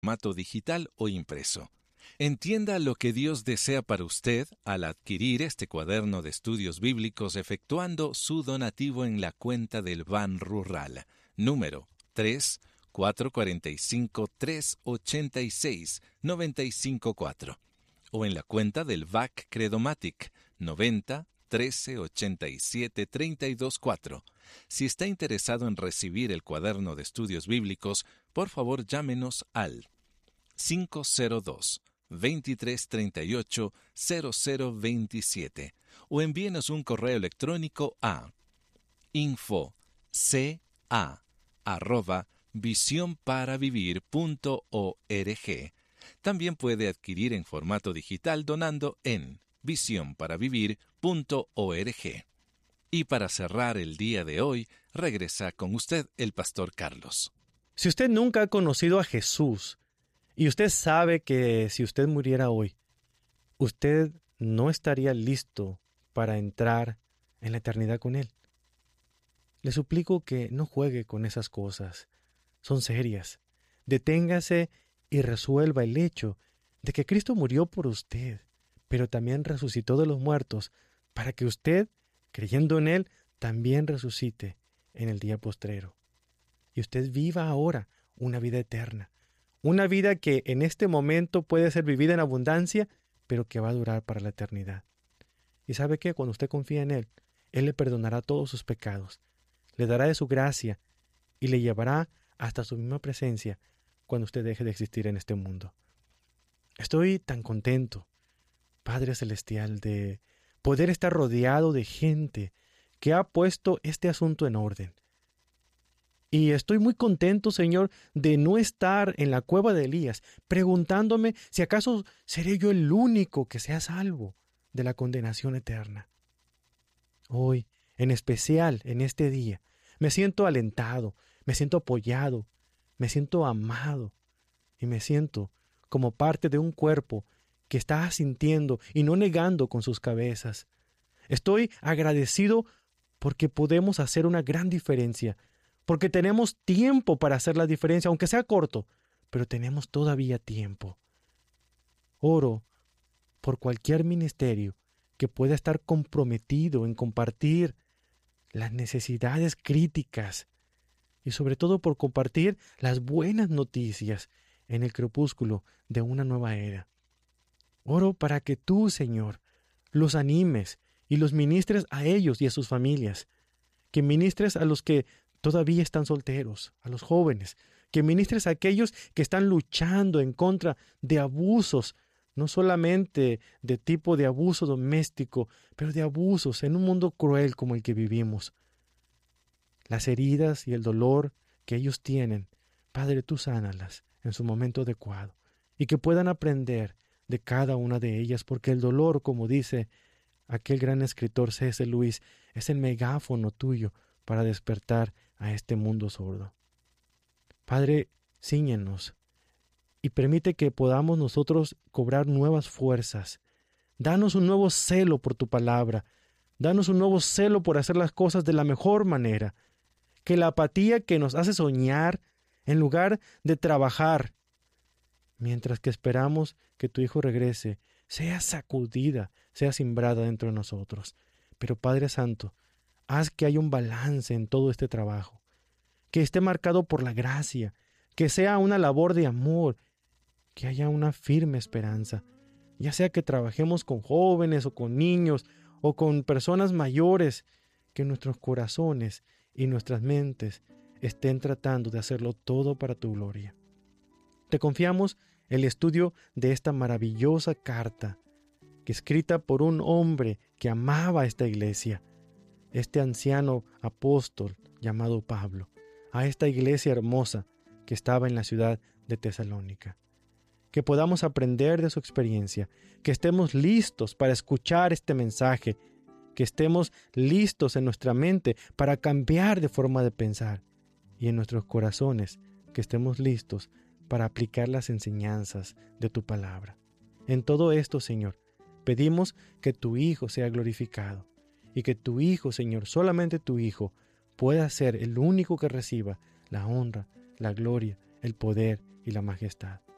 formato digital o impreso. Entienda lo que Dios desea para usted al adquirir este cuaderno de estudios bíblicos efectuando su donativo en la cuenta del Ban Rural, número 3-445-386-954, o en la cuenta del VAC Credomatic, 90 13 87 32 4. Si está interesado en recibir el cuaderno de estudios bíblicos, por favor llámenos al 502-2338-0027 o envíenos un correo electrónico a info.ca@visionparavivir.org. También puede adquirir en formato digital donando en visionparavivir.org. Y para cerrar el día de hoy, regresa con usted el pastor Carlos. Si usted nunca ha conocido a Jesús y usted sabe que si usted muriera hoy, usted no estaría listo para entrar en la eternidad con Él, le suplico que no juegue con esas cosas. Son serias. Deténgase y resuelva el hecho de que Cristo murió por usted, pero también resucitó de los muertos para que usted, creyendo en Él, también resucite en el día postrero. Y usted viva ahora una vida eterna, una vida que en este momento puede ser vivida en abundancia, pero que va a durar para la eternidad. ¿Y sabe qué? Cuando usted confía en Él le perdonará todos sus pecados, le dará de su gracia y le llevará hasta su misma presencia cuando usted deje de existir en este mundo. Estoy tan contento, Padre Celestial, de poder estar rodeado de gente que ha puesto este asunto en orden. Y estoy muy contento, Señor, de no estar en la cueva de Elías, preguntándome si acaso seré yo el único que sea salvo de la condenación eterna. Hoy, en especial en este día, me siento alentado, me siento apoyado, me siento amado y me siento como parte de un cuerpo que está asintiendo y no negando con sus cabezas. Estoy agradecido porque podemos hacer una gran diferencia, porque tenemos tiempo para hacer la diferencia, aunque sea corto, pero tenemos todavía tiempo. Oro por cualquier ministerio que pueda estar comprometido en compartir las necesidades críticas y sobre todo por compartir las buenas noticias en el crepúsculo de una nueva era. Oro para que tú, Señor, los animes y los ministres a ellos y a sus familias, que ministres a los que todavía están solteros, a los jóvenes, que ministres a aquellos que están luchando en contra de abusos, no solamente de tipo de abuso doméstico, pero de abusos en un mundo cruel como el que vivimos. Las heridas y el dolor que ellos tienen, Padre, tú sánalas en su momento adecuado y que puedan aprender de cada una de ellas, porque el dolor, como dice aquel gran escritor C.S. Lewis, es el megáfono tuyo para despertar a este mundo sordo. Padre, cíñenos y permite que podamos nosotros cobrar nuevas fuerzas. Danos un nuevo celo por tu palabra. Danos un nuevo celo por hacer las cosas de la mejor manera. Que la apatía que nos hace soñar, en lugar de trabajar, mientras que esperamos que tu Hijo regrese, sea sacudida, sea simbrada dentro de nosotros. Pero Padre Santo, haz que haya un balance en todo este trabajo, que esté marcado por la gracia, que sea una labor de amor, que haya una firme esperanza, ya sea que trabajemos con jóvenes o con niños o con personas mayores, que nuestros corazones y nuestras mentes estén tratando de hacerlo todo para tu gloria. Te confiamos el estudio de esta maravillosa carta, que escrita por un hombre que amaba a esta iglesia, este anciano apóstol llamado Pablo, a esta iglesia hermosa que estaba en la ciudad de Tesalónica. Que podamos aprender de su experiencia, que estemos listos para escuchar este mensaje, que estemos listos en nuestra mente para cambiar de forma de pensar y en nuestros corazones que estemos listos para aplicar las enseñanzas de tu palabra. En todo esto, Señor, pedimos que tu Hijo sea glorificado y que tu Hijo, Señor, solamente tu Hijo, pueda ser el único que reciba la honra, la gloria, el poder y la majestad.